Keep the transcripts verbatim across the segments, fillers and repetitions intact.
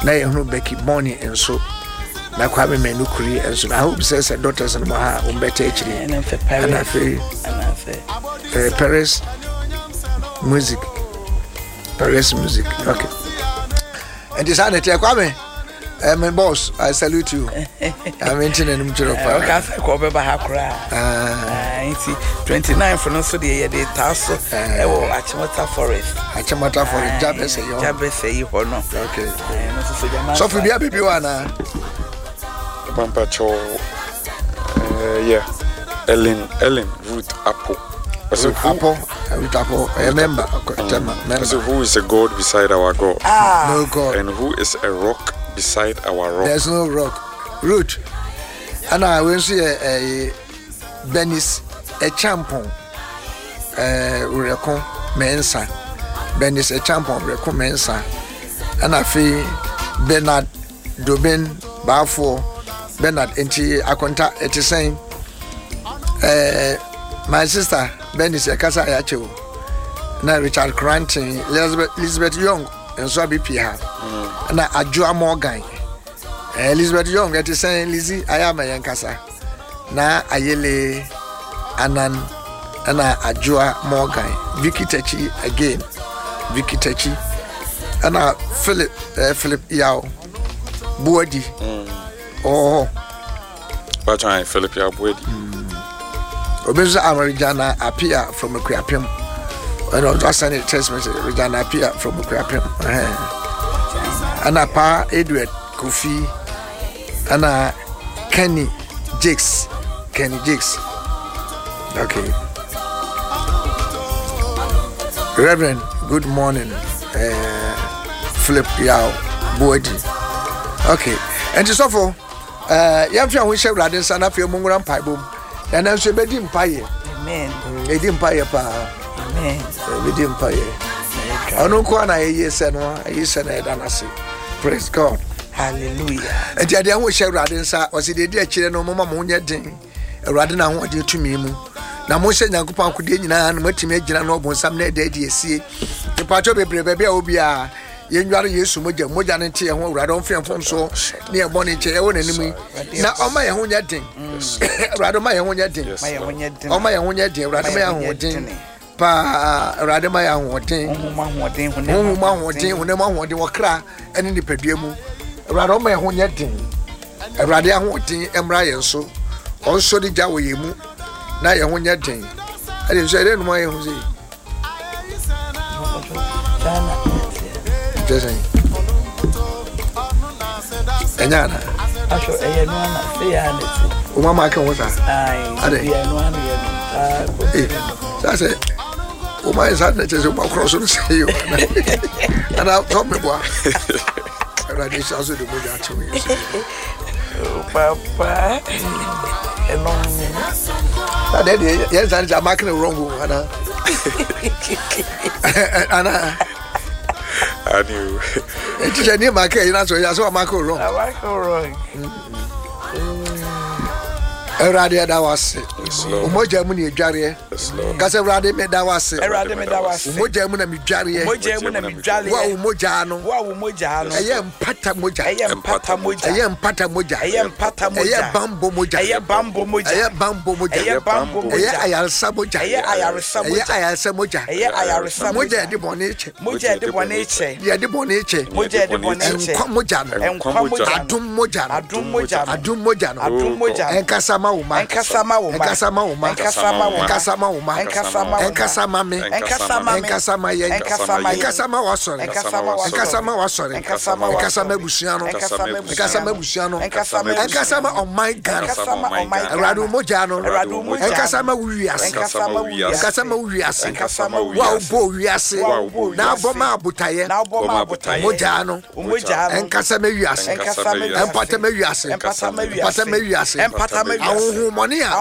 na ye hu Becky Bonnie enso na kwa me menu kuri enso I hope says doctors no ha o better actually and for Paris and for Paris music Paris music okay and this is it kwa me Uh, my boss, I salute you. I'm entering in the park. I can't go back. Ah, twenty-nine for no so the day tasso. I will Achimota Forest. Achimota Forest. Jabbe say you. Jabbe say you or no. Okay. So for the baby one, Pampa Cho. Yeah. Ellen, Ellen, Root Apple. Root Apple. Root Apple. I remember. So who is a God beside our God? Ah, no God. And who is a rock beside our rock? There's no rock. Root. And I will see a Benis, a champon, a recon mensa. Benis, a champon, recon mensa. And I feel Bernard Dobin, Bafo, Bernard, and she, I contact it is saying, my sister, Benis, a casa yacho. Now Richard Cranton, Elizabeth, Elizabeth Young, and so be Pia. Na Ajua Morgan Elizabeth Young at saying Lizzie I am a yankasa na ayele anan ana Ajua Morgan Vicky Techi again Vicky Techi ana Philip uh, Philip Yao Buodi mm. oh but I Philip Yao Buodi Obenza Americana appear from a crapim and I just send a text message Regina appear from a crapim Ana Pa Edward Kofi Ana Kenny Jakes Kenny Jakes okay Reverend good morning uh, Philip Yao Boadi okay and so for uh yamfia ho hye brade nsa na fe mungura mpai bom na na so bedi mpaye amen edi mpaye pa amen bedi mpaye ono ko na yeye se no yeye se na eda na se praise God hallelujah enti ade ho hye brade nsa o se de de akire no mama mo nya den awrade na ho de tumi mu na mo hye nyankopon akode nyina na matimi agina na obonsam na eda de esie ipacho bebre bebe a obi a yenware Yesu moja moja ne nte ho awrade on fiamfom so ne e bone che e wonanim na oma ye ho nya den awrade ma ye ho nya den ma ye ho nya den oma ye ho nya den awrade ma ye ho den pa awrade ma ye ho den ohuma ho den ohuma ho den ohuma ho den wokra ene ni padua mu awrade oma ye ho nya den awrade ho den emra ye so on so di ja wo ye mu na ye ho nya den ade so ere no ma ye ho sei Jason. Enyana. Asho eyenwana seyane. Umama ke wosa. Ai. Ade. Eyenwana yen. Eh. Sase. Uma isa na chese uma cross no say you. Ana top me boa. Era de chaso de moja acho isso. Papa. Enon. Ade de yes and ja mark no wrong ana. Ana I knew. It's a new market, you know, so you saw Marco wrong. Marco wrong. Erade da wase. Umoja mu ne dware. Kase erade me da wase. Erade me da wase. Umoja mu na me dware. Umoja mu na me dware. Wa umoja no. Wa umoja no. Eye mpata moja. Eye mpata moja. Eye mpata moja. Eye mpata moja. Eye bambo moja. Eye bambo moja. Eye bambo moja. Eye bambo moja. Eye ayarsa moja. Eye ayarsa moja. Eye ayarsa moja. Eye ayarsa moja. Moja de bone eche. Moja de bone eche. Ye de bone eche. Moja de bone eche. Enkwa moja no. Enkwa moja. Adum moja. Adum moja. Adum moja no. Adum moja. Enkasama uma. Enkasama uma. Enkasama uma. Enkasama uma. Enkasama uma. Enkasama uma. Enkasama me. Enkasama me. Enkasama ye. Enkasama ye. Enkasama wasore. Enkasama wasore. Enkasama wasore. Enkasama wasore. Enkasama busiano. Enkasama busiano. Enkasama Enkasama on my God. Enkasama on my God. Radu mojano. Radu mojano. Enkasama wiase. Enkasama wiase. Enkasama wiase. Enkasama wiase. Wa bo wiase. Na boma abutaye. Na boma abutaye. Mojano. Mojano. Enkasama wiase. Enkasama wiase. Empatama wiase. Empatama wiase. Empatama wiase. Empatama wiase. Ahumoni a. Ahumoni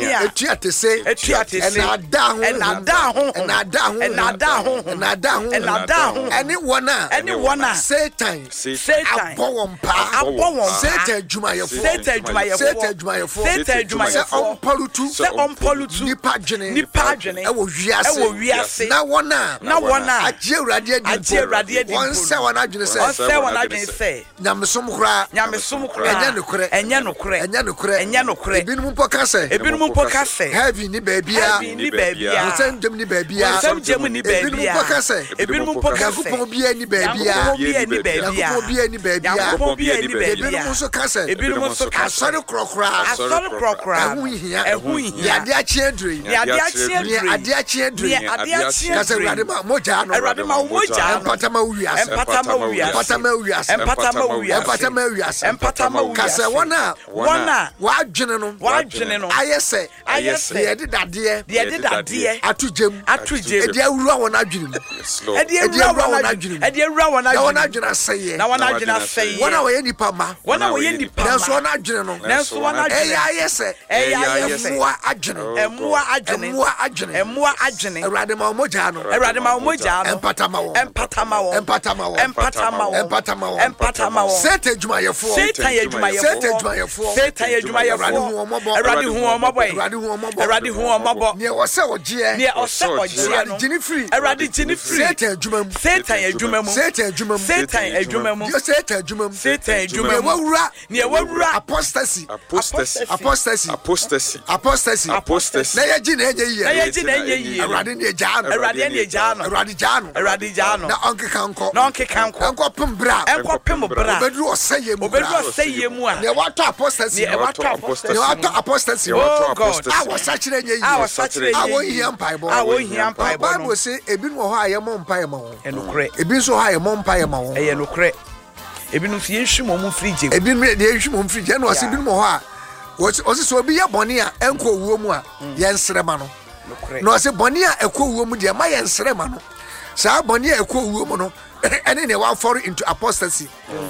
etua te se etua te se enada ho enada ho enada ho enada ho enada ho enada ho ene wona ene wona Satan Satan abɔ pa abɔ wɔn Satan adwumayɛfo Satan adwumayɛfo Satan adwumayɛfo Satan adwumayɛfo ɔmpɔlutu sɛ ɔmpɔlutu nipa dwene nipa dwene ɛwɔ wiase ɛwɔ wiase na wɔna na wɔna agye awurade adi agye awurade adi wɔn sɛ wɔn adwene sɛ wɔn sɛ wɔn adwene sɛ nyamesom koraa nyamesom koraa ɛnyɛ nokorɛ ɛnyɛ nokorɛ ɛnyɛ nokorɛ ɛnyɛ nokorɛ ebinom mpo ka sɛ ebinom mpo ka sɛ heaven ni baabia heaven ni baabia nsɛm gyem ni baabia nsɛm gyem ni baabia ebinom mpo ka sɛ ebinom mpo ka sɛ nyankopɔn bia ni baabia nyankopɔn bia ni baabia nyankopɔn bia ni baabia nyankopɔn bia ni baabia ebinom nso ka sɛ ebinom nso ka sɛ asɔre korɔkorɔ asɔre korɔkorɔ ɛho nhia ɛho nhia yade akyeɛ dure ni ade akyeɛ ni dure ade akyeɛ dure ni ade akyeɛ ka sɛ dure awurade ma mogya no awurade ma mogya no ɛmpatama wiase ɛmpatama wiase ɛmpatama wiase ɛmpatama wiase ɛmpatama wiase ɛmpatama wiase ka sɛ wɔn a wɔn a wɔadwene no wɔadwene no ayɛ sɛ ayɛ sɛ yɛde dadeɛ yɛde dadeɛ ato gyem ato gyem ɛde awura wɔn adwene mu ɛde awura wɔn adwene mu ɛde awura wɔn na wɔn adwene adwene asɛeɛ na wɔn adwene asɛeɛ wɔn a wɔyɛ nipa ma wɔn a wɔyɛ nipa ma nanso wɔn adwene no nanso wɔn ɛyɛ adwene ayɛ sɛ ɛyɛ ayɛ sɛ ɛmmoa adwene ɛmmoa adwene ɛmmoa adwene ɛmmoa adwene awurade ma wɔn mogya no awurade ma wɔn mogya no ɛmpatama wɔn ɛmpatama wɔn ɛmpatama wɔn ɛmpatama wɔn ɛmpatama wɔn ɛmpatama wɔn Satan adwumayɛfoɔ Satan yɛ adwumayɛfoɔ Satan adwumayɛfoɔ Satan yɛ adwumayɛfoɔ awurade hu wɔn mmɔbɔ awurade hu wɔn mmɔbɔ awurade hu wɔn mmɔbɔ awurade hu wɔn mmɔbɔ nea wɔsɛ wɔgyeɛ nea ɔsɛ ɔgyeɛ no awurade gyini firi awurade gyini firi Satan adwuma mu Satan adwuma mu Satan adwuma mu Satan adwuma mu deɛ Satan adwuma mu Satan adwuma nea mu wɔwura nea wɔwura apostasy Apostasy. apostasy Apostasy. apostasy Apostasy. na yɛgye na ɛnyɛ yie na yɛgye na ɛnyɛ yie no awurade ne agyaa no awurade ne agyaa no awurade gyaa no awurade gyaa no na ɔnkeka nkɔ na ɔnkeka nkɔ ɛnkɔ pem bra ɛnkɔpem bra obɛduru ɔsɛyɛ mu obɛduru ɔsɛyie mu a nea wɔatɔ apostasy nea wɔatɔ apostasy nea wɔatɔ apostasy Oh God. a wɔsakyerɛ nyɛ yie a wɔsakyerɛ a nyɛ yie wɔnhia mpaebɔ a wɔnhia mpaebɔ no bible sɛ ebinom wɔ hɔ a yɛmmɔ mpaeɛ ma wɔn ɛnokorɛ ebi nso hɔ a yɛmmɔ mpaeɛ ma wɔn ɛyɛ nokorɛ ebinom so yɛnhwim wɔn mu firi gye ebinom deɛ yɛhwim wɔn firi gye ɛna ɔsɛ ebinom wɔ hɔ a wɔsi ɔsi sɛ obi yɛ bɔne a ɛnkɔ owuo mu a yɛnsrɛ ma no nokorɛ na ɔsɛ bɔne a ɛkɔ owuo mu deɛ ma yɛnsrɛ ma no saa bɔne a ɛkɔ owuo mu no ɛne nea wɔafɔre into apostasy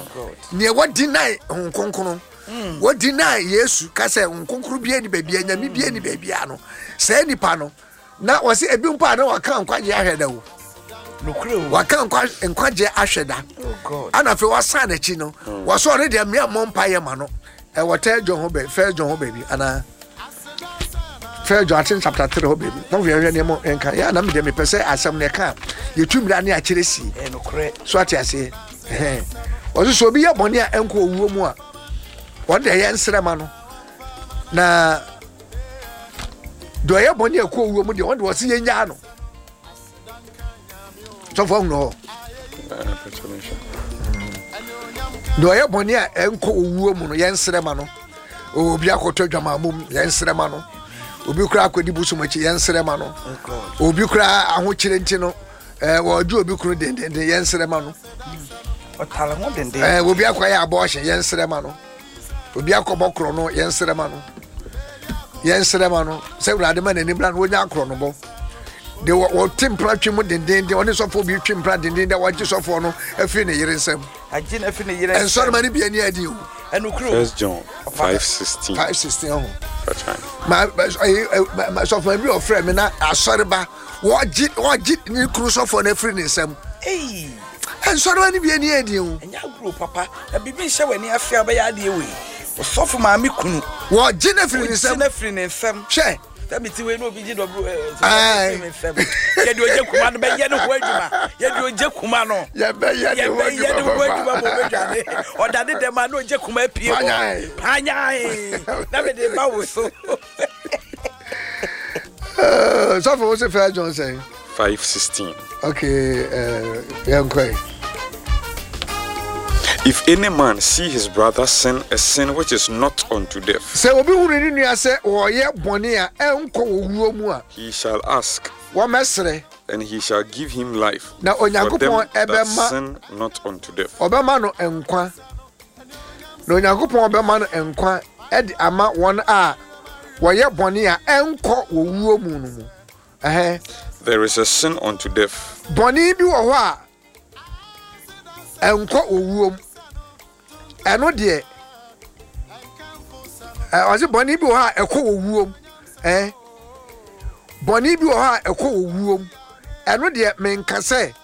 nea wɔdi nan Honhom Kronkron wɔdi nan Yesu ka sɛ Honhom Kronkron bia ni baabia nyame bia ni baabia no saa nipa no na wɔsɛ ebi mpo a na wɔka nkwagye ahwɛ da o nokorɛ o wɔka nkwagye ahwɛ da ana afei wɔsan n'akyi no wɔsɔ ɔno deɛ mmea mmɔ mpaeɛ ma no ɛwɔ tɛ John ho baabi First John ho baabi anaa First John aten chapter three ho baabi mo hwɛ hwɛ ne mo nka ya na me deɛ mepɛ sɛ asɛm ne ka yɛtu mmira ne akyerɛ si ɛyɛ nokorɛ so ate aseɛ ɛhɛn wɔso so obi yɛ bɔne a ɛnkɔ owuo mu a wɔn deɛ yɛ nsrɛ ma no na deɛ ɔyɛ bɔne a ɛkɔ owuo mu deɛ wɔn de wɔsi yɛ nyaa no sɔfo ahunu hɔ deɛ ɔyɛ bɔne a ɛnkɔ owuo mu no yɛ nsrɛ ma no obi akɔtɔ dwamamom yɛ nsrɛ ma no obi kura akɔdi busom akyi yɛ nsrɛ ma no obi kura ahokyere nti no ɛɛ wɔdwo obi kunu dendenden yɛ nsrɛ ma no ɔtale ho denden ɛɛ obi akɔyɛ abɔɔhyɛ yɛ nsrɛ ma no obi akɔbɔ korɔ no yɛ nsrɛ ma no yɛ nsrɛ ma no sɛ wurade ma n'anim bra no wonya akorɔ no bɔ de wɔte mpra twe mu dendenden ɔne sɔfo bi twe mpra dendenden wɔgye sɔfo no afiri ne yere nsɛm agye na afiri ne yere ɛnsɔrema no bi ani adi o ɛnokorɛ o First John five sixteen. five sixteen ho That's right. ma sɔfo ma bi ɔfrɛ me na asɔre ba wɔgye wɔgye ne kuru sɔfo no afiri ne nsɛm ɛyi ɛnsɔrema no bi ani adi o ɛnyɛ agorɔ papa na biribi nhyɛ w'ani afia bɛyɛ adeɛ wei ɔsɔfo maame kunu wɔgye ne afiri ne ɔgye nsɛm na afiri ne nsɛm hwɛ sɛbi ti wei na obi gye dɔbro Aye. yɛde ogye kuma no bɛyɛ ne ho adwuma yɛde ogye kuma no yɛbɛyɛ ne ho yɛbɛyɛ ne ho adwuma adwuma ma ɔbɛdwane ɔdade dɛm a na ogye kuma apie hɔ Panyae. panyae na mede ba wo so Uh, sɔfo wo se First John sɛ five sixteen. okay uh, yɛnkɔe If any man see his brother sin a sin which is not unto death, sɛ obi hunu ne nua sɛ wɔyɛ bɔne a ɛnkɔ owuo mu a he shall ask, wɔmɛsrɛ and he shall give him life. na For them onyankopɔn that ɛbɛma sin not unto death. ɔbɛma no nkwa na onyankopɔn ɔbɛma no nkwa ɛde ama wɔn a wɔyɛ bɔne a ɛnkɔ owuo mu no mu ɛhɛ There is a sin unto death, bɔne bi wɔ hɔ a ɛnkɔ owuo mu ɛno deɛ ɛ ɔsɛ bɔne bi wɔ hɔ a ɛkɔ owuo mu eh boni bi wo ha ekọ owuom eno de menka se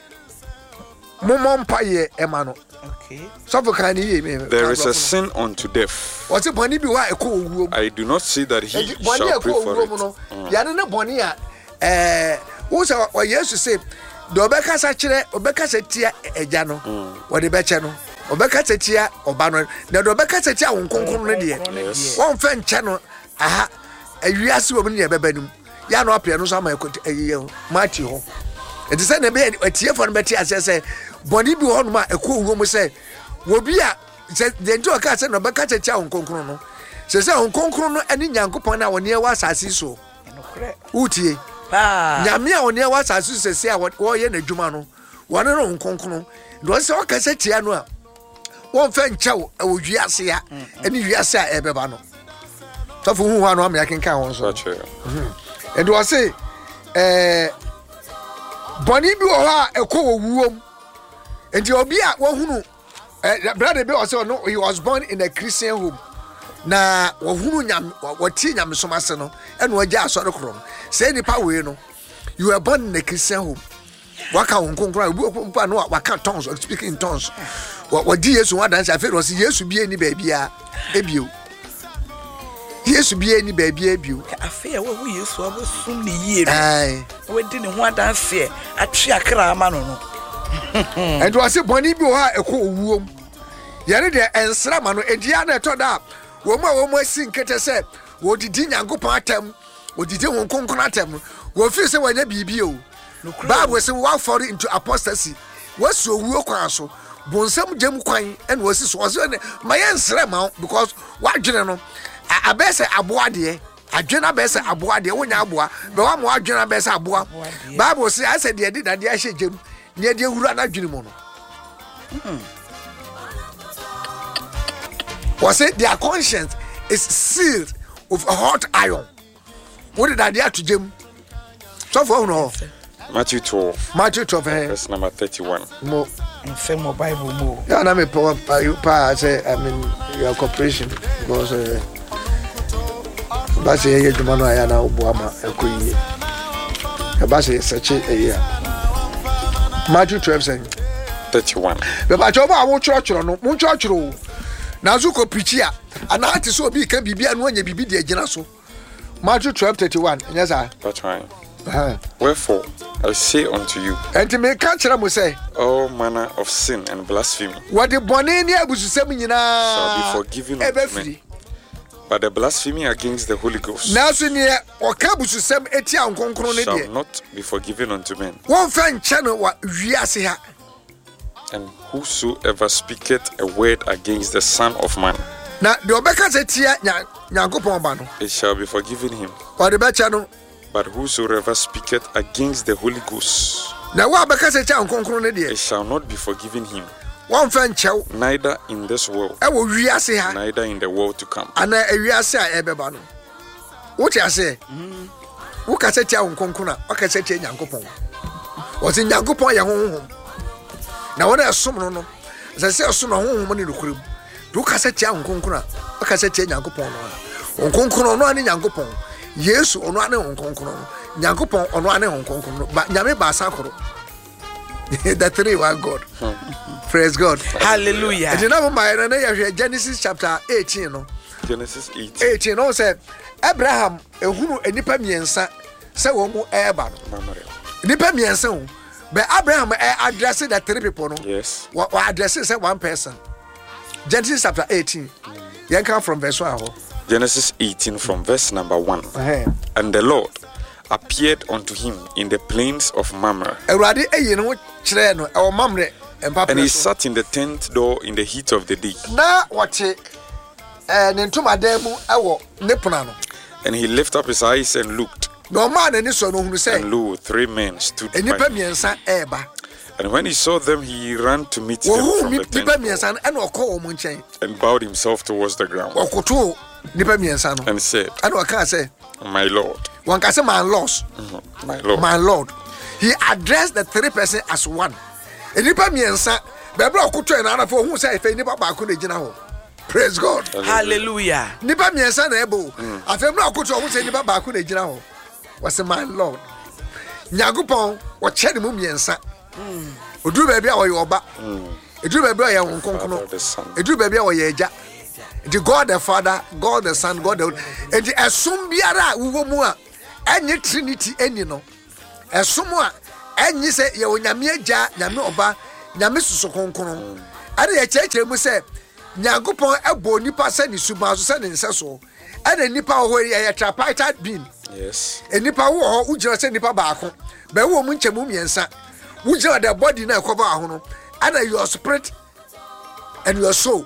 momom paye ema no okay so for kan ye me there is a sin unto death. What's it boni bi wa ekọ owuom I do not say that he boni shall pray ekọ for owuom it. no ya ne boni a eh wo se o Yesu say do obekasa kire obekasa tia eja no wo de beche no obekasa tia oba no na do obekasa tia won konkon no de won fa nche no aha awiase wo ne bebanum ya no apia no so ama ekoti ayiye mati ho enti se na be atie fo no beti asese boni bi ho no ma ekọ owuo mu se wo bi a se de nti o ka se no obekasa tia won konkon no se se won konkon no ani nyankopon na woni e wa asase so utie ah nyame a woni e wa asase so se a wo ye na dwuma no woni no konkon do se o ka se tia no a won fa nchew e wo wiase ya ani wiase a e beba no so fu hu anu am ya kenka won so e do say eh boni bi wo ha ekọ owuom enti obi a wo hunu eh brother bi o say no he was born in a Christian home na wo hunu nyam wo ti nyam so mase no e no agya asore kro no say nipa we no you were born in a Christian home waka won konkra obi no waka tongues speaking in tongues wo di Yesu wa dance afi ro say Yesu bi eni ba bia ebio Yesu bi eni ba bia ebio afi e wo Yesu abosum ne yie no ai we di ne ho dance e atwe akra ama no no and was say boni bi wo ha ekọ owuom yare de ensra ma no edia na etoda wo ma wo mo asi nkete se wo didi nyankopon atam wo didi won konkon atam wo fi se wanya bibi o Bible say wa fall into apostasy wasu owuo kwan so bonsam gem kwan and wasi so was ma ensra ma because wa dwene no abese aboa de adwena bese aboa de wonya aboa be wa mo adwena bese aboa Bible say I said de de dade ahye gem ne de huru na dwene mo no was it their conscience is sealed with a hot iron. What did I dare to gem? So for no Matthew twelve. Matthew twelve Verse number thirty-one. Mo in femo Bible mo. Yeah, na me power you pa say I mean your cooperation because uh ba say ye dwuma no aya na obo ama ekoyi. E ba say search e ya. Matthew twelve saying thirty-one. Be ba cho ba wo choro no, mo choro nazu ko pichia ana ati so obi ka bibia no anya bibi de agina so. Matthew twelve thirty-one. Yes sir. That's right. Uh-huh. Wherefore I say unto you, and to make catch them say all manner of sin and blasphemy what the bonini abususem nyina shall be forgiven unto men, but the blasphemy against the Holy Ghost na so ne o ka abususem etia nkonkron ne shall de not be forgiven unto men. Won fa nche no wa wiase ha. And whosoever speaketh a word against the Son of Man, na de obeka setia nyankopon ba no, it shall be forgiven him. o de becha no. But whosoever speaketh against the Holy Ghost, na wa beka setia nkonkron ne de, it shall not be forgiven him, won fa nche neither in this world, e wo wiase ha, neither in the world to come. ana e wiase a e beba no. Wo ti ase wo ka setia nkonkron a o ka setia nyankopon. O ti nyankopon ya honhom na wona esom no no se se esom no honhom ne nokuram do ka setia nkonkron a o ka setia nyankopon no nkonkron no ane nyankopon Yesu ono ane nkonkron nyankopon ono ane nkonkron ba nyame ba sakoro the three one God. Praise God. Hallelujah. And you know my na Genesis chapter eighteen no. Genesis eighteen. eighteen no say Abraham ehunu enipa miensa se wo mu eba no. Enipa miensa o. But Abraham address the three people no. Yes. What address say one person. Genesis chapter eighteen. You come from verse one. Genesis eighteen from verse number one. Uh-huh. And the Lord appeared unto him in the plains of Mamre. And he sat in the tent door in the heat of the day. And he lifted up his eyes and looked. And lo, three men stood by him. And when he saw them, he ran to meet them from the tent and bowed himself towards the ground and said, My Lord. My Lord. My Lord. My Lord. He addressed the three persons as one. Enipa miensa, bebra okuto na na for who say fe nipa ba ko na gina ho. Praise God. Hallelujah. Nipa miensa na ebo. Afem na akoto o se nipa ba ko na gina ho. Was my Lord. Nyagopon wo che ne mu miensa. Oduru ba bia wo ye oba. Eduru ba bia wo nkonkono. Eduru ba bia wo ye agya. The God the Father, God the Son, God the and the asum biara wo mu a enye Trinity eni no. Asum a enye se ye onyame agya, nyame oba, nyame susu konkono. Ade ye chekere mu se Nyagopon ebo nipa se ni suba so se ni nseso. Ade nipa ho ye tripartite being. Yes. E nipa wo ho ujira se nipa baako. Be wo mu nchemu miensa. Ujira the body na cover ho no. Ade your spirit and your soul.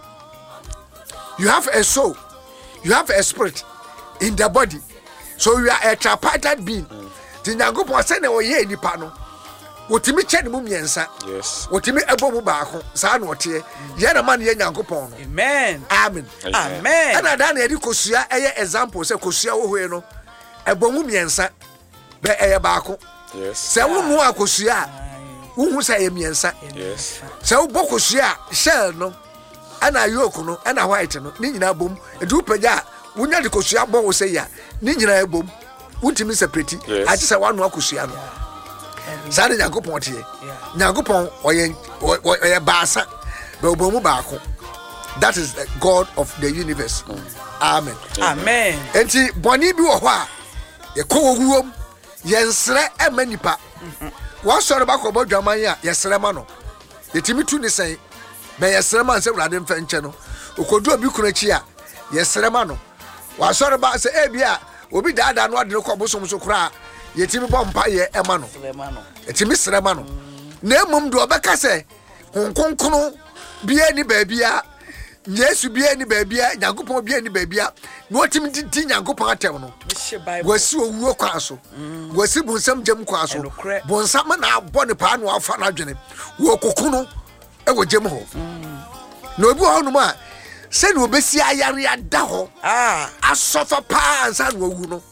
You have a soul. You have a spirit in the body. So you are a tripartite being. The Nyagopon se na wo ye nipa no. Wotimi che ne mu miensa. Yes. Wotimi ebo mu baako. Sa na ote. Ye na man ye Nyagopon no. Amen. Amen. Amen. Ana da na edi kosua eye example se kosua wo hoye no. Ebo mu miensa be eye baako. Yes. Se wo nu akosua wo hu se ye miensa. Yes. Se wo bokosua shell no. Ana yoke no, ana white no. Ni nyina bom. Edu pagya wonya de kosua bo wo se ya. Ni nyina ebom. Wutimi separate. Ati se wanu akosua no. Sade Nyagopon tie. Nyagopon oye oye baasa be obomu baako. That is the God of the universe. Amen. Amen. Enti boni bi wo ho a ye ko wuwom ye nsre emanipa. Wa sori ba ko bodwaman ya ye sre ma no. Ye timi tu ni sen be ye sre ma se wurade mfa nche no. Okodu obi kunachi a ye sre ma no. Wa sori ba se e bia obi daada no ade ko bosom so kura yetimi bompa ye ema no etimi srema no na emum do obeka se honkonkono bia ni baabia Yesu bia ni baabia Nyagopon bia ni baabia na otimi didi Nyagopon atem no wasi owuo kwa so wasi bunsam jam kwa so bunsam na abo ne pa na afa na dwene wo kokono e wo jam ho na obi ho no ma se na obesi ayare ada ho ah asofa pa ansa na owu no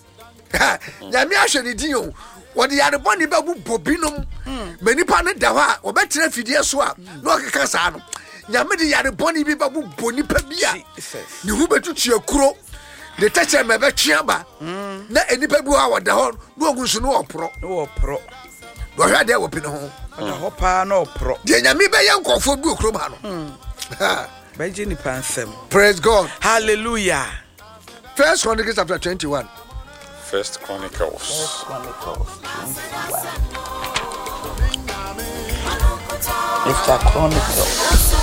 nyame ahwe ne din o wodi yare boni ba bu bobinom manipa ne da ho a obetre fidie so a na okeka saa no nyame de yare boni bi ba bu boni pa bia ne hu betutu akuro de tache me be twia ba na enipa bi ho a da ho na ogunsu no opro no opro do hwa de wopi ne ho da ho pa na opro de nyame be ye nkofo bi okuro ma no ba je ni pansem. Praise God. Hallelujah. First Chronicles chapter twenty-one. First Chronicles. First Chronicles twenty-one. First Chronicles.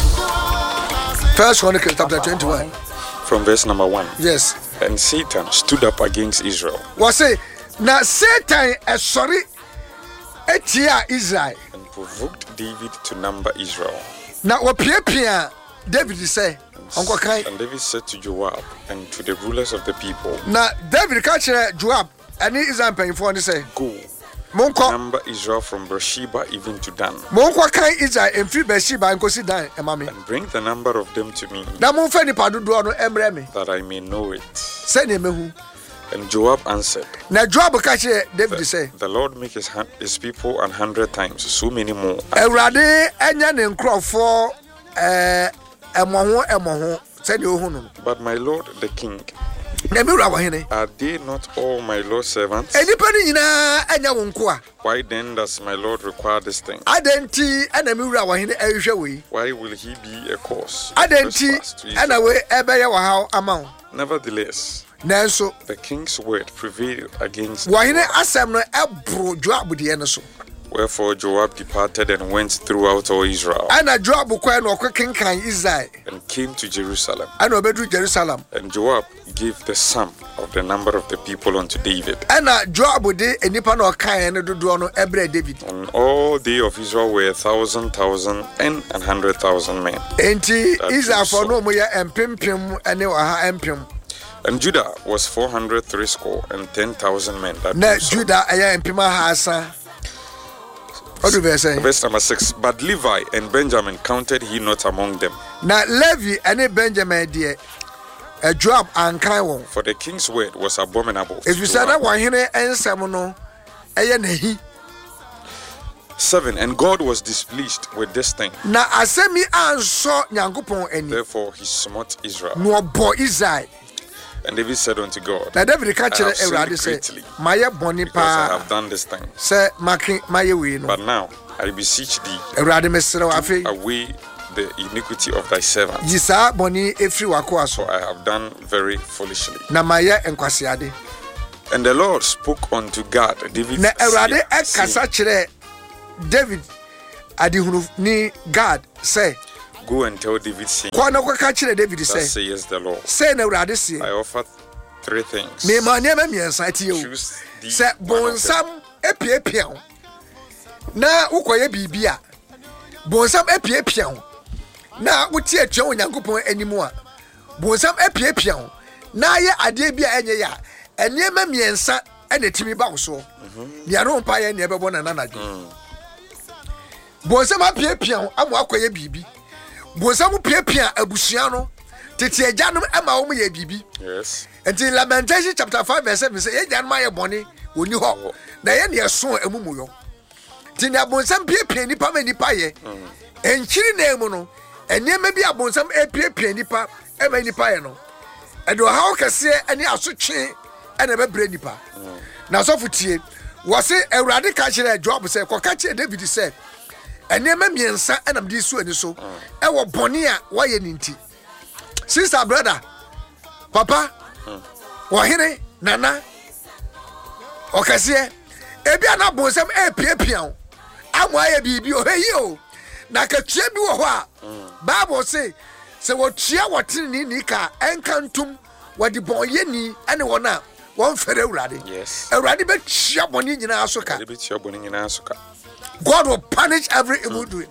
First Chronicles chapter twenty-one. From verse number one. Yes. And Satan stood up against Israel. Was say now Satan is sorry etia Israel. And provoked David to number Israel. Now what Pia David say Uncle Kai. And David said to Joab and to the rulers of the people. Now David catch Joab and he is paying for and say go Monko number Israel from Beersheba even to Dan. Monko Kai Israel and free Beersheba and consider Dan and mommy. And bring the number of them to me. Now mon feni padu do no emre me. That I may know it. Send him who. And Joab answered. Now Joab catch David the, say. The Lord make his hand, his people an hundred times so many more. Erade enya ne nkrofo eh emoho emoho said you who no. But my Lord the king. Are they not all my Lord's servants? Why then does my Lord require this thing? Why will he be a cause? Nevertheless, the king's word prevailed against wherefore Joab departed and went throughout all Israel and came to Jerusalem. And Joab gave the sum of the number of the people unto David. And all they of Israel were a thousand thousand and an hundred thousand men. And Judah was four hundred threescore and ten thousand men. That Judah verse number six. But Levi and Benjamin counted he not among them. Now Levi and Benjamin dear a Joab and Kaiwon. For the king's word was abominable. If you said that one here and Samono, Seven, and God was displeased with this thing. Na asemi anso Nyankopon eni. Therefore he smote Israel. No bo Israel. And David said unto God, na David ka kire Ewurade say, maye boni pa. I have done this thing. Say makin maye we no. But now I beseech thee, Ewurade mesere wa fe. Away the iniquity of thy servant. Yisa boni efri wako aso. For I have done very foolishly. Na maye enkwasiade. And the Lord spoke unto God, David. Na Ewurade e kasa kire David adihunu ni God say, go and tell David, saying, kwa na kwa ka kire David say, thus says the Lord, say na Ewurade say, I offer three things. Me ma ne ma miensa ti o. Say bonsam epiepia o. Na ukoye bibia. Bonsam epiepia o. Na wuti atwa Onyankopon animu a. Bonsam epiepia o. Na ye ade bia enye ya. Ene ma miensa ene timi ba wo so. Bia no mpa ye ne bebo na nanadwo. Bonsam apiepia o amo akoye bibi. Bonsam piepia abusua no. Tete agya no ama wo ye bibi. Yes. And in Lamentation chapter five verse seven say, "Ye jan my boni woni ho na ye ne so amumu yo." Tin abonsam piepia nipa ma nipa ye. Enchiri na emu no, enema bi abonsam epiepia nipa e ma nipa ye no. Edo ha okese ene asotwe ene bebre nipa. Na so futie, wo se Ewurade ka kire Job say, "Ko ka kire David say, enema miensa enam di su ani so, e wo boni a wo ye ninti." Sister, brother, papa, wahine, nana, okasiye, ebi ana bonsam e piepia o. Amwa ye bibi o heyi o. Na ka tua bi wo ho a. Bible say, se wo tua wotin ni ni ka enkantum wadi bonye ni ane wona won fere Ewurade. Yes. Ewurade be tua boni nyina aso ka. Be tua boni nyina aso ka. God will punish every evil doing.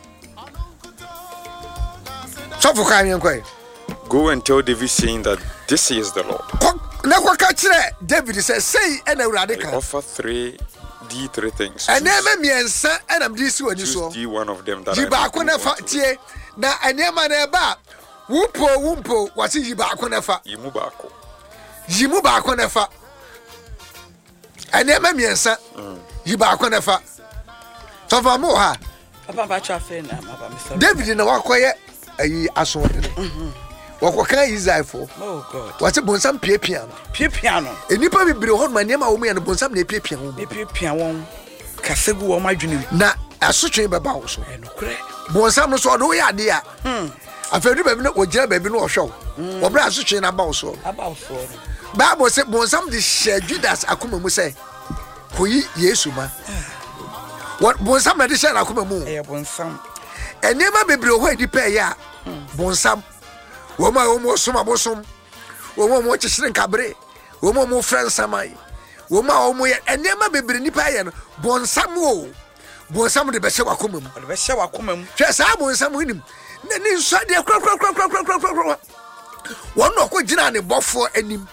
So for kan yen go and tell David, saying that this is the Lord. David says, "Say, and I offer three, D three things. And then me and son, and I'm this one. Choose D one of them that I may now, I never never. Wumpo, wumpo, what's it? Yibakonefa. Yimubako. Yimubakonefa. I never me and son. Yibakonefa. So for more, David in the walk quiet. I assume. Wakwa Israel for. Oh God. What's a bonsam pie piano? Pie piano. Enipa bi bere ho ma niam a wo me and bonsam na pie piano. Me pie piano. Kasegu wo madwene. Na asotwe beba wo so. Enokre. Bonsam no so do ya de a. Hmm. Afedu ba bi no ogira ba bi no ohwe wo. Wo bra asotwe na ba wo so. Aba wo so. Bible say bonsam de share Judas akoma mu say. Koyi Yesu ma. What bonsam na de share akoma mu? Eh bonsam. Enema bebre ho edi pa ya. Bonsam Woma womo soma bosom womo mo chishire kabre womo mo friend samai woma womo ye enema bebre nipa ye no bonsam o bonsam de be hye wakoma mu de be hye wakoma mu hwe sa bonsam hinim na ni nso de kra kra kra kra kra kra kra wono ko gina ne bofo anim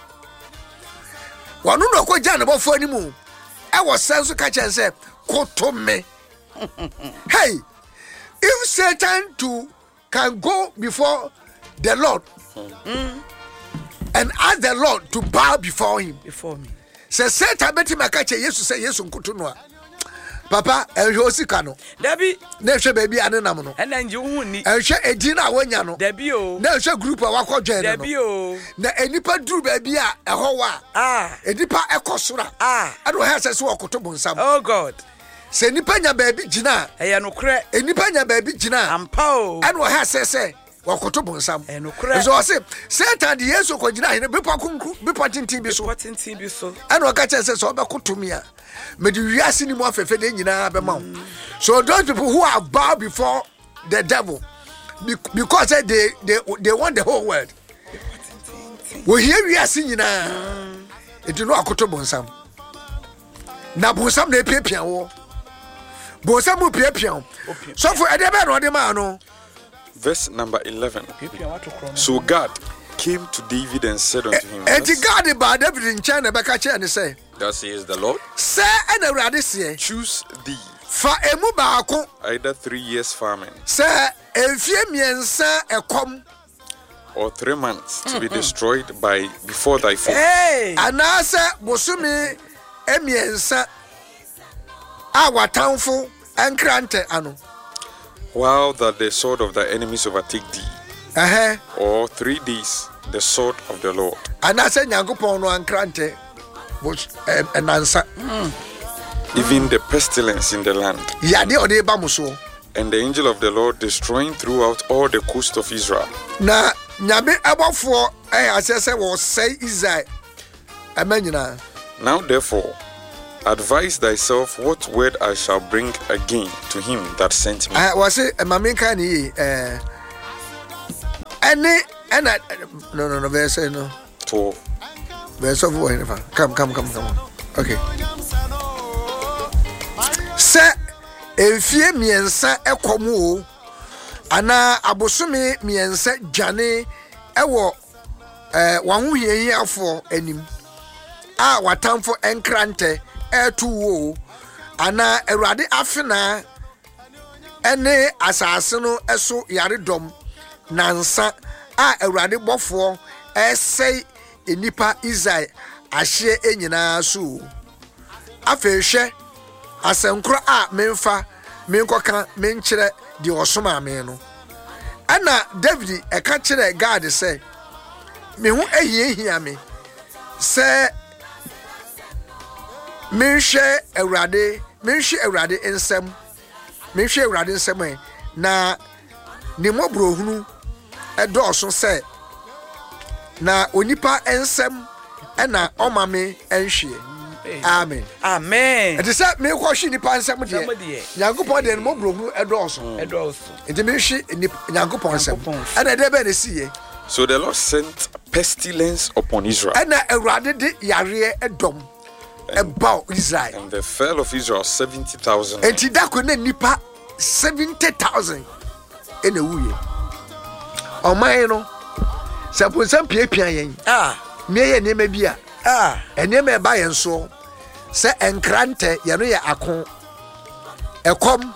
wono no ko gina ne bofo anim e wo senso ka chen se kotome hey if Satan too can go before the Lord mm. and ask the Lord to bow before him before me. Say Satan beti makache Yesu say Yesu nkutu no. Papa ehwe osika no. Dabi na ehwe baby ane nam no. Ena nje hu ni. Ehwe edi na wonya no. Dabi o. Na ehwe group a wakɔdwen no. Dabi o. Na enipa duru baby a ɛhɔ wa. Ah. Enipa ekosora. Ah. Ado ha sɛ so wakoto bonsam. Oh God. Sɛ nipa nya baby gina. Ɛyɛ no korɛ. Enipa nya baby gina. Ampa o. Ado ha sɛ sɛ wakoto bonsam. Enokre. So I say Satan the Yesu ko gina hene bepa kunku bepa tintin bi so. Bepa tintin bi so. And waka che say so obekoto me a. Me di wiase ni mu afefe de nyina be ma. So those people who are bow before the devil because they they they want the whole world. We hear wiase nyina. It do no akoto bonsam. Na bonsam na epiapia wo. Bonsam mu piapia. So for edebe no de ma no. Verse number eleven. So God came to David and said unto him, and God by David in China back at and say, thus says the Lord, say and a choose thee for a mubako either three years famine, say a few miensa a com or three months to be destroyed by before thy foot. Hey, and answer Bosumi a miensa our townful enkrante ano. While that the sword of the enemies overtake thee. Uh-huh. Or three days the sword of the Lord. And I said Nyankopon no enkrante was an answer. Even the pestilence in the land. Yeah, they ode ba muso. And the angel of the Lord destroying throughout all the coast of Israel. Na nyame abofo eh asese wo say Israel. Amenyina. Now therefore advise thyself what word I shall bring again to him that sent me. I was say mama kan yi eh any and no no no verse no. To verse of what? Come come come come. Okay. Say efie miensa ekomu o ana abosome miensa dwane ewo eh wahuhiyi afo anim a watamfo enkrante etu wo ana Awurade afena ene asase no eso yaredom nansa a Awurade bofo esei enipa Israel ahye enyina so afehwe asenkro a memfa menkoka menkyere de osoma me no ana David e ka kyere God say me hu ehihia me say menhwe Awurade menhwe Awurade ensem menhwe Awurade ensem na ne mobrohunu edoso say na onipa ensem na omame enhwe. Amen. Amen. It is that me ko shi nipa nsem de. Nyankopon de no brogu edoso. Edoso. Enti me hwi Nyankopon nsem. Ana de be na siye. So the Lord sent pestilence upon Israel. Ana Awurade de yare edom about Israel. And the fell of Israel seventy thousand. Enti da ko na nipa seventy thousand ene wuye. Oman no sapon sam piapia yen. Ah, me ye ne ma bia. Ah, ene me ba yen so. Se enkrante ye no ye akon ekom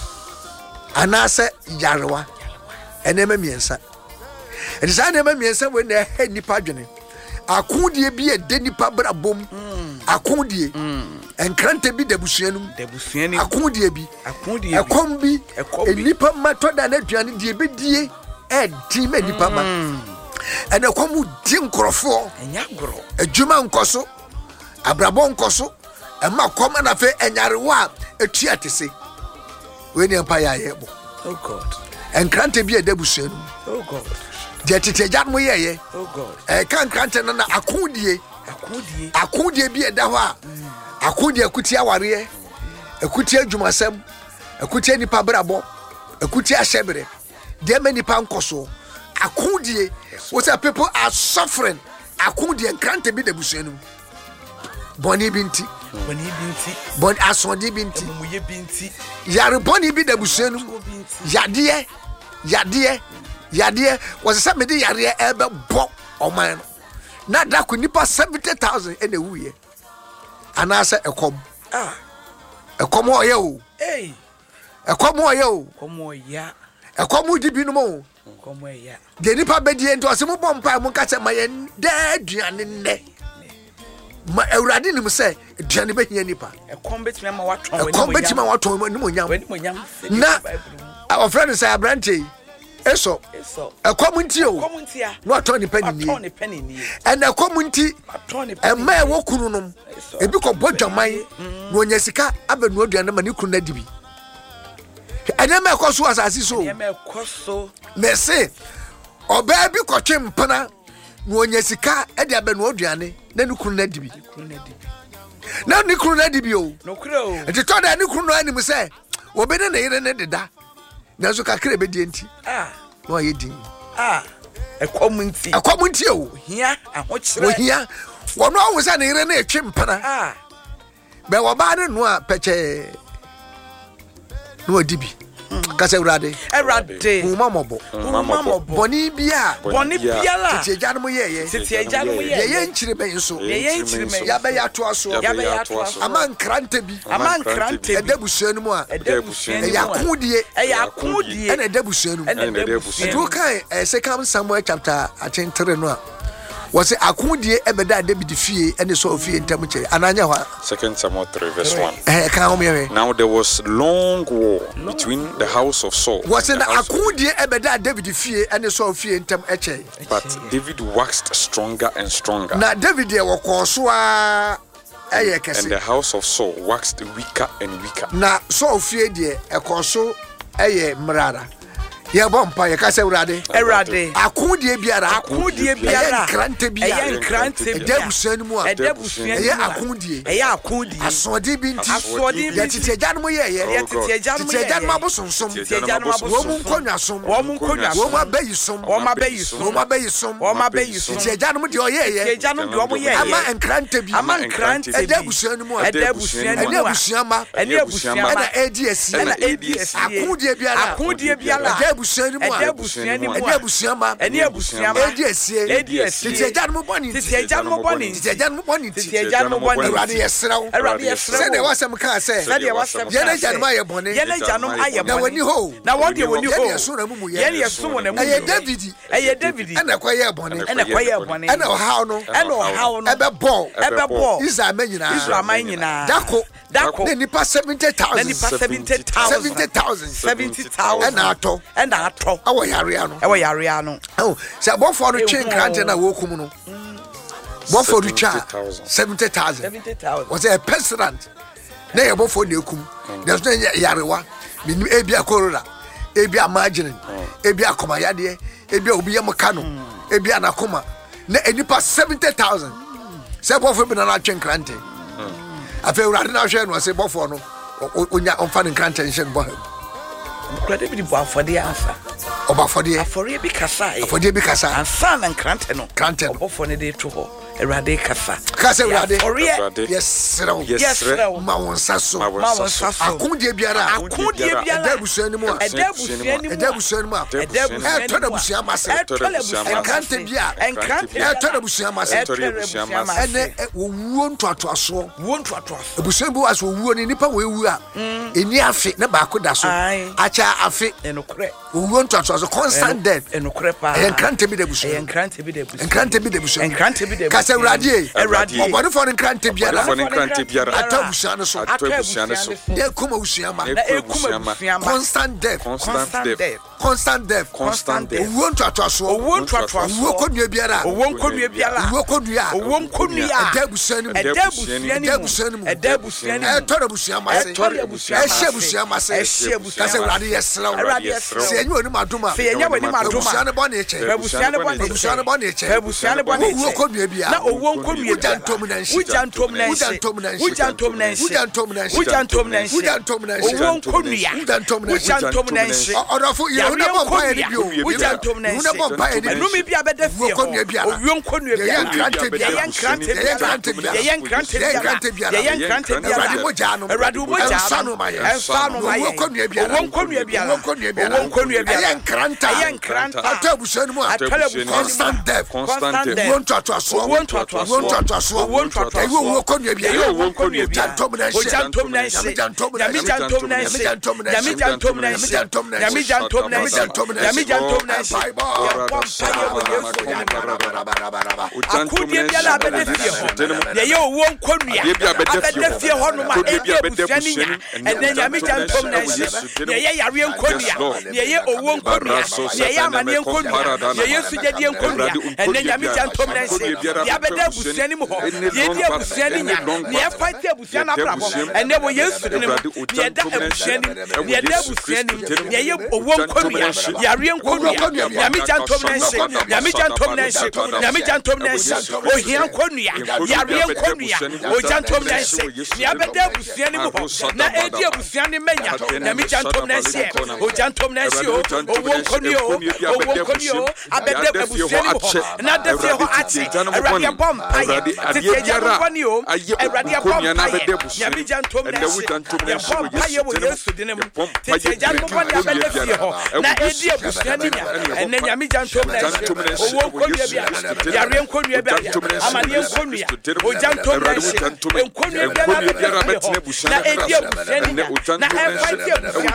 anase yarewa enema miensa edisa enema miensa we na he nipa dwene akondie bi e de nipa brabom akondie enkrante bi debusuanum debusuanum akondie bi akondie ekom bi enipa matoda na aduane die be die e di me nipa ma ene komu di nkrofo enya gro adwuma nkoso abrabon nkoso ema koma na fe enyarewa etua tese we ni empa ya yebo. Oh God. Enkrante bi edabusuanu. Oh God. Je tete mo yeye. Oh God. Eh kan krante na akudie akudie akudie bi eda ho a akudie akuti aware akuti adwumasem akuti nipa brabo akuti ahyebere de ma nipa nkoso akudie what people are suffering akudie enkrante bi debusuanu boni binti boni binti bon asonde binti muye binti yare boni bi debusuanu yade yade yade was say me de yare ebe bo oman na da ko nipa seventy thousand ene wuye anasa ekom ah ekom oye o eh ekom oye o ekom oya ekom di bi no mo ekom oya de nipa be die nto asemo bompa mo nka se mayen da aduane nne ma Awurade nim se aduane be hia nipa ekom betime ma waton wani ekom betime waton wani mo nyam wani mo nyam na our friend say abrante eso eso ekom nti o ekom nti a no aton nipa ni aton nipa ni ni and ekom nti aton nipa e ma e wokunu nom ebi ko bodwaman no nya sika abenu aduane ma ni kunu na dibi ene ma ekoso asasi so ene ma ekoso me se oba bi ko twempana no nya sika e de abenu aduane na ni kunu na dibi na ni kunu na dibi o no kuro enti to da ni kunu no anim se obi ne ne yire ne deda na so kakra be die nti ah no ye din ah ekom nti ekom nti o hia ahokyere o hia wono awu sa ne yire na etwempana ah be wo ba ne no a peche no dibi kase Awurade Awurade umamobo umamobo boni bia boni bia la tete agya no ye ye tete agya no ye ye nkyire be nso ye nkyire me ya be ya to aso ya be ya to aso ama nkrante bi ama nkrante bi edabusuanu mu a edabusuanu ya kodie ya kodie ena edabusuanu ena edabusuanu do kan second Samuel chapter twenty-three no a Was it Akudie Ebeda David Fee and the Sophie in Tamache? Ananya. Second Samuel three verse one. Eh, come here. Now there was long war between the house of Saul. Was it Akudie Ebeda David Fee and the Sophie in Tamache? But David waxed stronger and stronger. Now David was Koswa. And the house of Saul waxed weaker and weaker. Na Sophie dear a Koso a Mrada. Ya bompa ya kase urade Erade akudie biara akudie biara krante biara eya krante edebusuan mu a edebusuan eya akudie eya akudie asode bi nti asode bi ya titieja no ye ye ya titieja no ye titieja no abosonsom titieja no abosonsom wo mu nkonnwasom wo mu nkonnwasom wo ma bayisom wo ma bayisom wo ma bayisom wo ma bayisom titieja no de oye ye titieja no de omo ye ye ama enkrante bi ama enkrante bi edebusuan mu a edebusuan mu a edebusuan ma edebusuan ma na eds na eds akudie biara akudie biara edebusuan mu a busuani mu ene abusuama ene abusuama edi esie edi esie titi eja no boni titi eja no boni titi eja no boni titi eja no boni awurade yesraw awurade yesraw se de wasam ka se se de wasam ye na janum aye boni ye na janum aye boni na wani ho na wodi woni ho ye yeso na mumu ye ye yeso wona mumu ye david ye david ana kwa ye boni ana kwa ye boni ana ohaw no ana ohaw no ebe bo ebe bo israel manyina israel manyina dako dako na nipa seventy thousand na nipa seventy thousand seventy thousand seventy thousand ana ato ana ato awo yare ano awo yare ano oh se abofo no twen krante na wo kum no bofo do cha seventy thousand seventy thousand was a president na ye bofo na ekum there's no yarewa minim ebia korora ebia margin ebia akoma yade ebia obi yam kano ebia na koma na enipa seventy thousand se bofo bi na na twen krante afa urade na hwe no se bofo no onya onfa ne krante nhyem bo Krade bi bo afode ansa oba afode afore bi kasa afode bi kasa ansa na krante no krante no obofo ne de to ho Erade kasa kasa urade yes yes ma wonsa so ma wonsa so akudie biara akudie biara edabusuani mu a edabusuani mu edabusuani mu a edabusuani e toda busuani ma se enkrante bia enkrante e toda busuani ma se ene owuo ntoatoaso wuo ntoatoaso busuani bu aso owuo ni nipa we wu a eni afi na ba ko da so acha afi enokre owuo ntoatoaso constant death enokre pa enkrante bi da busuani enkrante bi da busuani enkrante bi da busuani enkrante bi da Erade Erade obone for enkrante biara for enkrante biara atabusuani so atabusuani so de kuma usuama na ekuma busuama constant death constant death constant death constant death owuo ntoatoaso owuo ntoatoaso owuo konua biara owuo konua biara owuo konua owuo konua edabusuani edabusuani edabusuani edabusuani e toda busuama se e hye busuama se e hye busuama kase urade yesra urade yesra se enye oni maduma se enye oni maduma busuani bone eche busuani bone eche busuani bone eche busuani bone eche owuo konua biara na owuo konua ujantom na nshi ujantom na nshi ujantom na nshi ujantom na nshi ujantom na nshi ujantom na nshi ujantom na nshi owuo konua ujantom na nshi ujantom na nshi odofo ye una bomba ye bio ujantom na nshi una bomba ye bio enumi bia beda fie ho owuo konua biara ye enkrante biara ye enkrante biara ye enkrante biara erade moja no erade moja ensano ma ye ensano ma ye owuo konua biara owuo konua biara owuo konua biara owuo konua biara ye enkranta ye enkranta atabusuani mu atabusuani constant death constant death owuo ntoatoaso owuo ntoatoaso owuo ntoatoaso owuo ntoatoaso ewo owuo konua biara ewo owuo konua biara ujantom na nshi ujantom na nshi nyami jantom na nshi nyami jantom na nshi nyami jantom na nshi nyami jantom na nshi akudie biara abɛda fie hɔ yɛyɛ owuo nkonua abɛda fie hɔ nom a ɛdi abusuani nya ɛnɛ nyame gyantom na nhyɛ yɛyɛ yareɛ nkonua yɛyɛ owuo nkonua yɛyɛ amaneɛ nkonua yɛyɛ sugyadeɛ nkonua ɛnɛ nyame gyantom na nhyɛ yɛabɛda abusuani mu hɔ yɛdi abusuani nya yɛfa ti abusuani abrabɔ ɛnɛ wɔ yesu ne mu yɛda abusuani yɛda abusuani yɛyɛ owuo nkonua yareɛ nkonua nyame gyantom na nhyɛ nyame gyantom na nhyɛ nyame gyantom na nhyɛ ohia nkonua yareɛ nkonua ogyantom na nhyɛ yɛabɛda abusuani mu hɔ na ɛdi abusuani manya nyame gyantom na nhyɛ ogyantom na nhyɛ owuo nkonua owuo nkonua abɛda abusuani mu hɔ na da fie hɔ akye awurade bɔ mpaeɛ tete agya no bɔne o awurade bɔ mpaeɛ nyame gyantom na nhyɛ yɛbɔ mpaeɛ wɔ yesu dine mu tete agya no bɔne abɛda fie hɔ na ɛdi abusuani nya ɛnɛ nyame gyantom na nhyɛ owuo nkonua biara yareɛ nkonua biara amaneɛ nkonua ogyantom na nhyɛ nkonua biara abɛda fie hɔ na ɛdi abusuani nya na ɛfa ti abusuani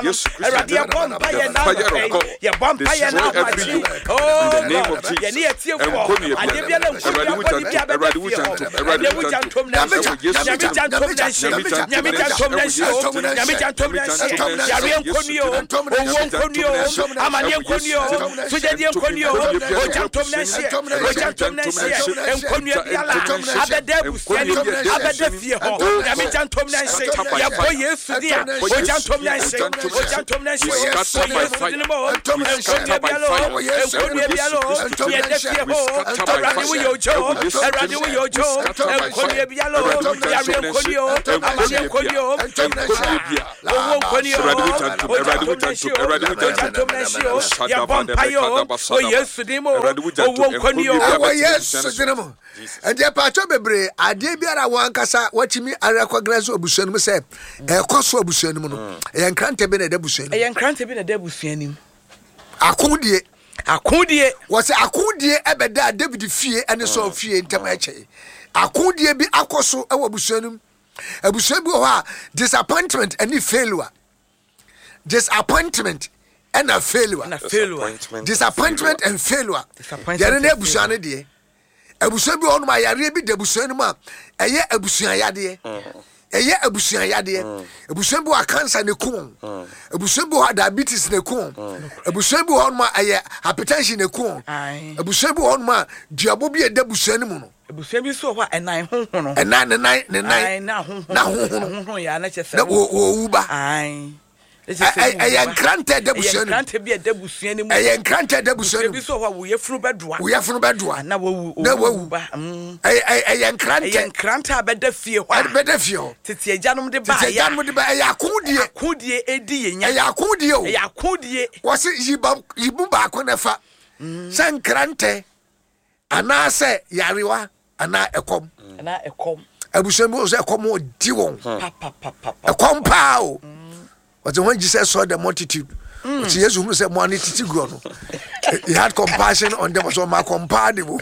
Eradi ya bomba ya na ya bomba ya na machi. Oh, in the name of Jesus. Ya ni etie fo. Ade bia na nkoni bia be be fie. Eradi wu jantom na nyame jantom na shi. Nyame jantom na shi. Nyame jantom na shi. Yare nkoni o. Owo nkoni o. Amane nkoni o. Sujadi nkoni o. O jantom na shi. O jantom na shi. Nkoni bia la. Abede busiani. Abede fie ho. Nyame jantom na shi. Ya bo Yesu dia. O jantom na shi. O jantom na shi. O Yesu dinimo. Nkoni bia lo. Nkoni bia lo. Ye de fie ho. Eradi wu yo jo. Eradi wu yo jo. Nkoni bia lo. Yare nkoni o. Amane nkoni o. Nkoni bia. Owo nkoni o. O jantom na shi. O jantom na shi. Ya bompa yo. O Yesu dinimo. Owo nkoni o. O Yesu dinimo. Ende pacho bebre ade biara wankasa watimi arekogreso obusuanim se ekoso obusuanim no e nkrante be na da busuanim e nkrante be na da busuanim akodie akodie wose akodie ebeda David fie ene so fie ntem eche akodie bi akoso e obusuanim abusuanim ho a disappointment and failure disappointment and a failure and a failure disappointment and failure yare na abusuane de abusuan bi onu ma yare bi de abusuan mu a eye abusuan yade eye abusuan yade abusuan bi wa cancer ne kum abusuan bi wa diabetes ne kum abusuan bi onu ma eye hypertension ne kum abusuan bi onu ma diabo bi e de abusuan mu no abusuan bi so ho enan honhon no enan ne nan ne nan na honhon na honhon honhon ya na chese na wo wo ba ai eye nkrante de abusuan nkrante bi e de abusuan mu eye nkrante de abusuan bi so ho wo ye funu bedoa wo ye funu bedoa na wo na wo ba eye eye nkrante eye nkrante abeda fie ho abeda fie ho tete ajanom de ba ya tete ajanom de ba eye akodie akodie edi yenya eye akodie o eye akodie wo se yiba yibu ba akonefa se nkrante ana se yarewa ana ekom ana ekom abusuan bi o se ekom o di won pa pa pa ekom pa o. But when Jesus saw the multitude, mm. Jesus said, "Money titi grono." He had compassion on them, so my comparable.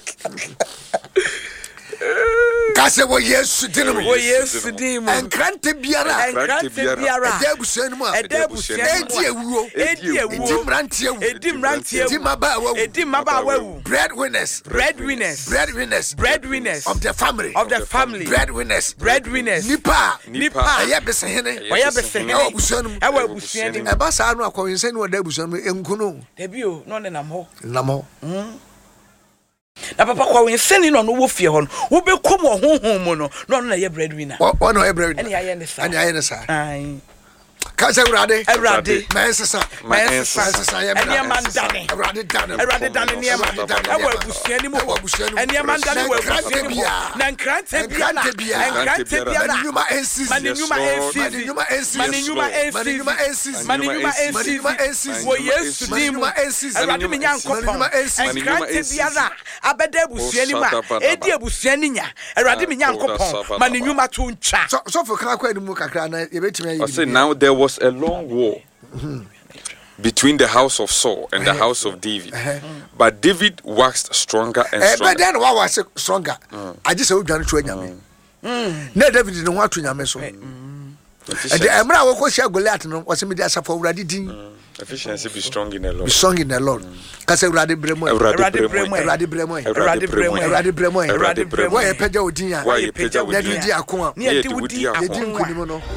Kase wo Yesu dinimo. Wo Yesu dinimo. Enkrante biara. Enkrante biara. Edebusuan mu. Edebusuan mu. Edi ewuo. Edi ewuo. Edi mrantie ewu. Edi mrantie ewu. Edi maba wewu. Edi maba wewu. Breadwinners. Breadwinners. Breadwinners. Breadwinners. Of the family. Of the family. Breadwinners. Breadwinners. Nipa. Nipa. Eye besehene. Eye besehene. Ewo busuan mu. Ewo busuan mu. Eba sa anu akwense ni oda busuan mu enkuno. Debi o, no ne nam ho. Nam ho. Mm. Na papa kwa we seni no no wo fie ho no wo be kom wo honhom mu no no no na ye breadwinner wo no ye breadwinner ani aye ne sa ani aye ne sa ai Kasa urade urade mansesa mansesa ya eni amandane urade dane urade dane ni amandane e wa busuani mu eni amandane wa busuani mu na nkrante bia na nkrante bia na nyuma ensis maninyuma ensis nyuma ensis maninyuma ensis maninyuma ensis maninyuma ensis wo Yesu dimu urade me nyankopon nkrante bia na abeda busuani ma edi busuani nya urade me nyankopon maninyuma to ntwa so so for kra kwa ni mu kakra na ye betimi ayi. I say now there was a long war mm-hmm. between the house of Saul and the house of David. Uh-huh. But David waxed stronger and stronger. But then what was stronger? I just said, "Don't try me." No, David didn't want to nyame so. And the Emra will go share Goliath. No, was me there for already ding. Efficiency be strong in the Lord. Be strong in the Lord. Because Eradi Bremo, Eradi Bremo, Eradi Bremo, Eradi Bremo, Eradi Bremo, Eradi Bremo. Why a peja odinya? Why a peja odinya? Yadi akwa. Ni adi udi yadi nkunimo no.